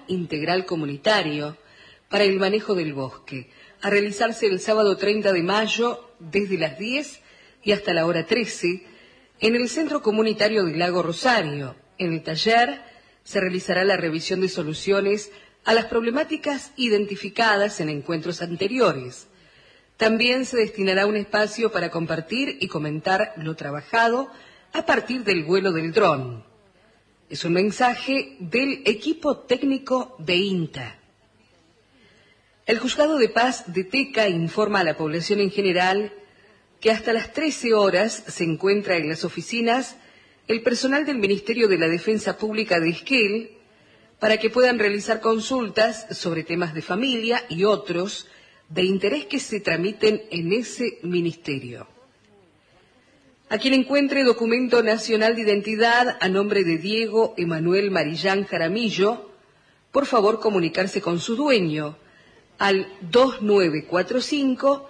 Integral Comunitario para el Manejo del Bosque, a realizarse el sábado 30 de mayo desde las 10 y hasta la hora 13 en el Centro Comunitario del Lago Rosario. En el taller se realizará la revisión de soluciones a las problemáticas identificadas en encuentros anteriores. También se destinará un espacio para compartir y comentar lo trabajado a partir del vuelo del dron. Es un mensaje del equipo técnico de INTA. El Juzgado de Paz de Teca informa a la población en general que hasta las 13 horas se encuentra en las oficinas el personal del Ministerio de la Defensa Pública de Esquel para que puedan realizar consultas sobre temas de familia y otros de interés que se tramiten en ese ministerio. A quien encuentre documento nacional de identidad a nombre de Diego Emanuel Marillán Jaramillo, por favor comunicarse con su dueño al 2945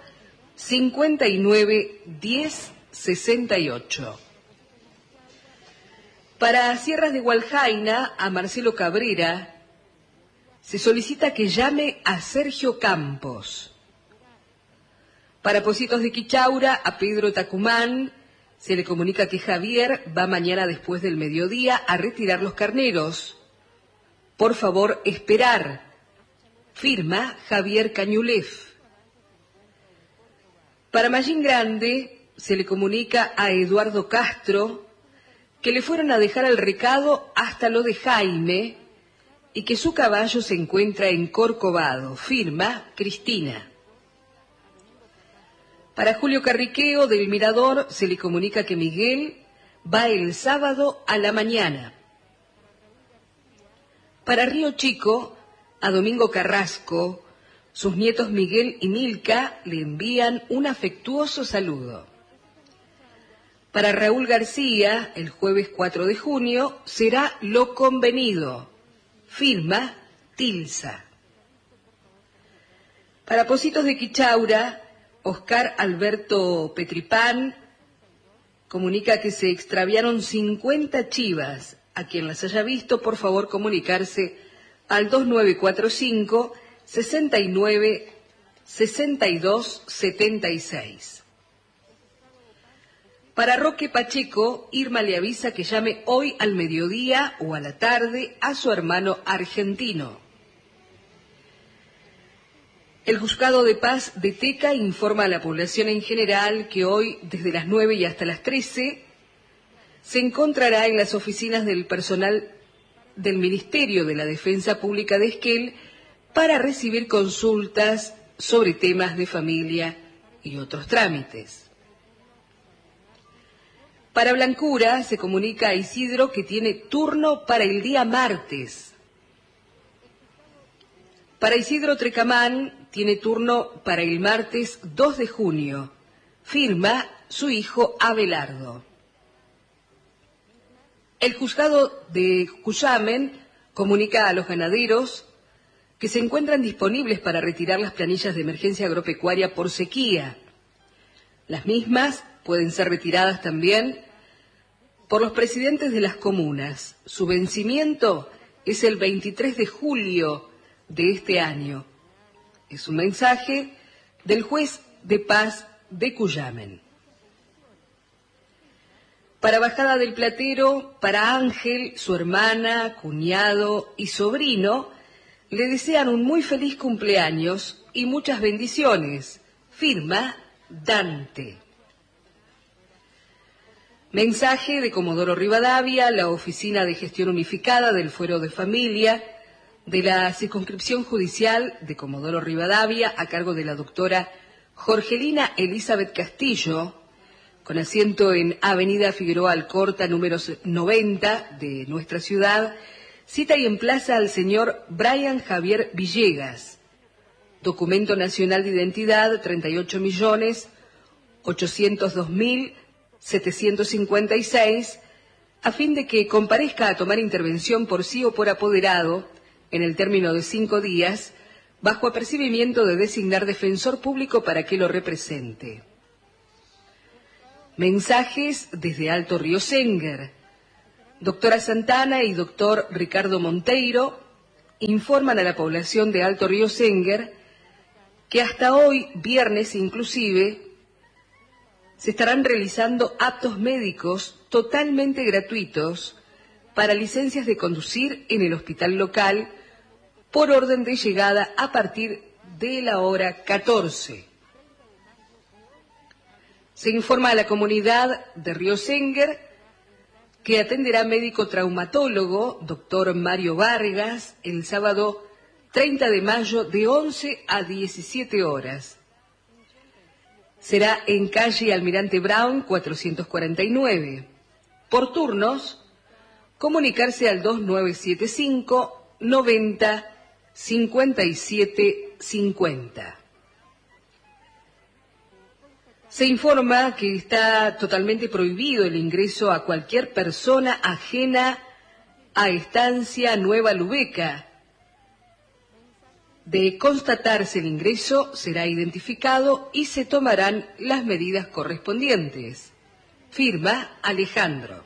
59 10 68. Para Sierras de Gualjaina, a Marcelo Cabrera, se solicita que llame a Sergio Campos. Para Pocitos de Quichaura, a Pedro Tacumán, se le comunica que Javier va mañana después del mediodía a retirar los carneros. Por favor, esperar. Firma Javier Cañulef. Para Mallín Grande, se le comunica a Eduardo Castro que le fueron a dejar el recado hasta lo de Jaime y que su caballo se encuentra en Corcovado. Firma Cristina. Para Julio Carriqueo del Mirador se le comunica que Miguel va el sábado a la mañana. Para Río Chico, a Domingo Carrasco, sus nietos Miguel y Milka le envían un afectuoso saludo. Para Raúl García, el jueves 4 de junio, será lo convenido. Firma Tilsa. Para Pocitos de Quichaura, Oscar Alberto Petripán comunica que se extraviaron 50 chivas. A quien las haya visto, por favor comunicarse al 2945 69 62 76. Para Roque Pacheco, Irma le avisa que llame hoy al mediodía o a la tarde a su hermano argentino. El Juzgado de Paz de Teca informa a la población en general que hoy, desde las 9 y hasta las 13, se encontrará en las oficinas del personal del Ministerio de la Defensa Pública de Esquel para recibir consultas sobre temas de familia y otros trámites. Para Blancura se comunica a Isidro que tiene turno para el día martes. Para Isidro Trecamán tiene turno para el martes 2 de junio. Firma su hijo Abelardo. El Juzgado de Cuyamen comunica a los ganaderos que se encuentran disponibles para retirar las planillas de emergencia agropecuaria por sequía. Las mismas pueden ser retiradas también por los presidentes de las comunas. Su vencimiento es el 23 de julio de este año. Es un mensaje del juez de paz de Cuyamen. Para Bajada del Platero, para Ángel, su hermana, cuñado y sobrino, le desean un muy feliz cumpleaños y muchas bendiciones. Firma Dante. Mensaje de Comodoro Rivadavia, la Oficina de Gestión Unificada del Fuero de Familia de la Circunscripción Judicial de Comodoro Rivadavia, a cargo de la doctora Jorgelina Elizabeth Castillo, con asiento en Avenida Figueroa Alcorta, número 90 de nuestra ciudad, cita y emplaza al señor Brian Javier Villegas. Documento Nacional de Identidad 38.802.756, a fin de que comparezca a tomar intervención por sí o por apoderado, en el término de 5 días, bajo apercibimiento de designar defensor público para que lo represente. Mensajes desde Alto Río Senguer. Doctora Santana y doctor Ricardo Monteiro informan a la población de Alto Río Senguer que hasta hoy, viernes inclusive, se estarán realizando actos médicos totalmente gratuitos para licencias de conducir en el hospital local por orden de llegada a partir de la hora 14. Se informa a la comunidad de Río Senguer que atenderá médico traumatólogo, doctor Mario Vargas, el sábado 30 de mayo de 11 a 17 horas. Será en calle Almirante Brown 449. Por turnos, comunicarse al 2975 90 57 50. Se informa que está totalmente prohibido el ingreso a cualquier persona ajena a Estancia Nueva Lübeca. De constatarse el ingreso, será identificado y se tomarán las medidas correspondientes. Firma Alejandro.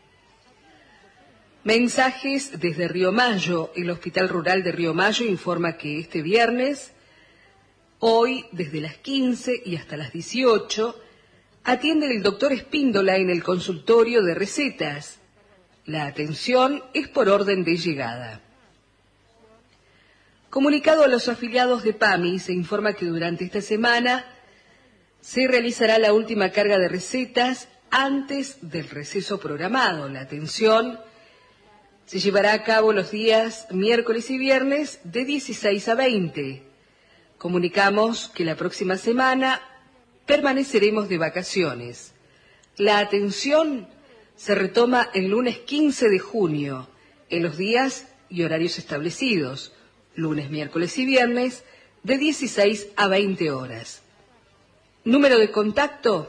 Mensajes desde Río Mayo. El Hospital Rural de Río Mayo informa que este viernes, hoy, desde las 15 y hasta las 18, atiende el doctor Espíndola en el consultorio de recetas. La atención es por orden de llegada. Comunicado a los afiliados de PAMI, se informa que durante esta semana se realizará la última carga de recetas antes del receso programado. La atención se llevará a cabo los días miércoles y viernes de 16 a 20. Comunicamos que la próxima semana permaneceremos de vacaciones. La atención se retoma el lunes 15 de junio, en los días y horarios establecidos, lunes, miércoles y viernes, de 16 a 20 horas. Número de contacto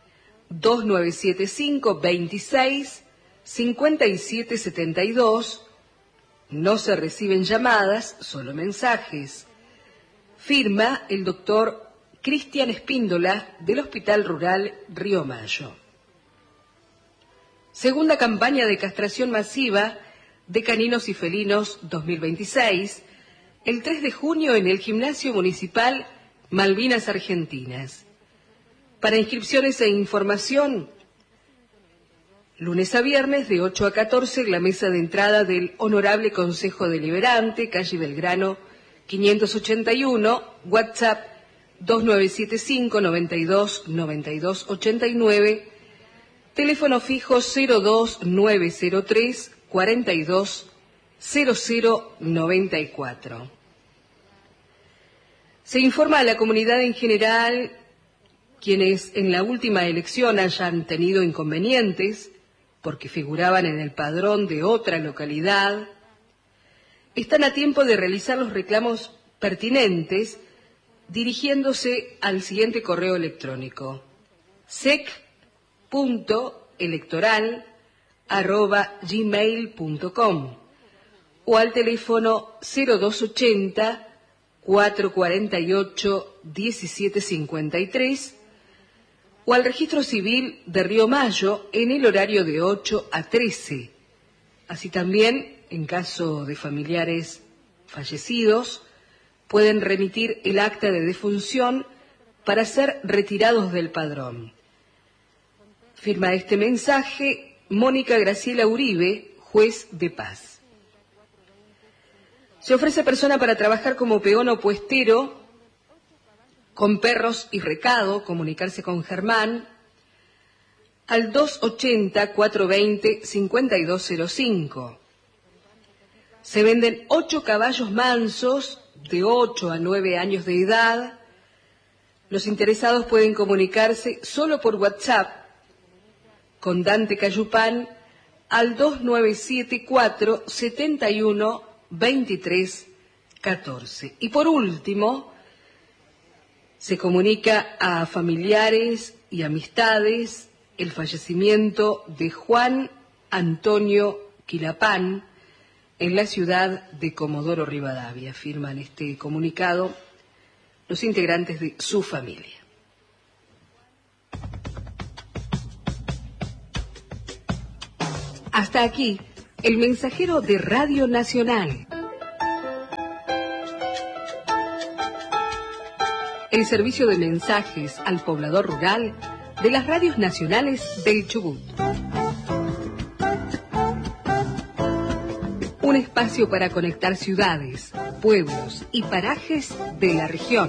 2975 26 57 72. No se reciben llamadas, solo mensajes. Firma el doctor Cristian Espíndola del Hospital Rural Río Mayo. Segunda campaña de castración masiva de caninos y felinos 2026, el 3 de junio en el Gimnasio Municipal Malvinas Argentinas. Para inscripciones e información, lunes a viernes de 8 a 14 en la mesa de entrada del Honorable Consejo Deliberante, calle Belgrano 581, WhatsApp 2975 92 92 89, teléfono fijo 02903 42 0094. Se informa a la comunidad en general, quienes en la última elección hayan tenido inconvenientes porque figuraban en el padrón de otra localidad, están a tiempo de realizar los reclamos pertinentes dirigiéndose al siguiente correo electrónico: sec.electoral@gmail.com o al teléfono 0280 448 1753 o al registro civil de Río Mayo en el horario de 8 a 13. Así también, en caso de familiares fallecidos, pueden remitir el acta de defunción para ser retirados del padrón. Firma este mensaje Mónica Graciela Uribe, juez de paz. Se ofrece persona para trabajar como peón o puestero, con perros y recado, comunicarse con Germán al 280-420-5205. Se venden 8 caballos mansos de 8 a 9 años de edad. Los interesados pueden comunicarse solo por WhatsApp con Dante Cayupán al 2974 71 23 14. Y por último, se comunica a familiares y amistades el fallecimiento de Juan Antonio Quilapán en la ciudad de Comodoro Rivadavia. Firman este comunicado los integrantes de su familia. Hasta aquí, el mensajero de Radio Nacional. el servicio de mensajes al poblador rural de las radios nacionales del Chubut. Un espacio para conectar ciudades, pueblos y parajes de la región.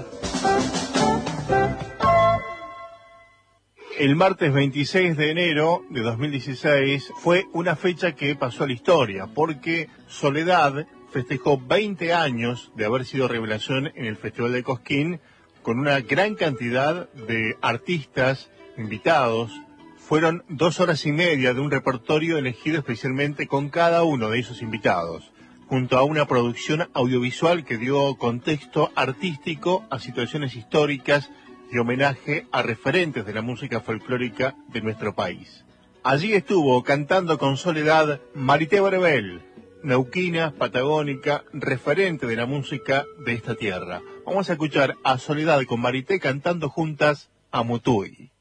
El martes 26 de enero de 2016 fue una fecha que pasó a la historia, porque Soledad festejó 20 años de haber sido revelación en el Festival de Cosquín, con una gran cantidad de artistas invitados. Fueron 2 horas y media de un repertorio elegido especialmente con cada uno de esos invitados, junto a una producción audiovisual que dio contexto artístico a situaciones históricas y homenaje a referentes de la música folclórica de nuestro país. Allí estuvo cantando con Soledad Marité Barbel, neuquina, patagónica, referente de la música de esta tierra. Vamos a escuchar a Soledad con Marité cantando juntas a Mutuy.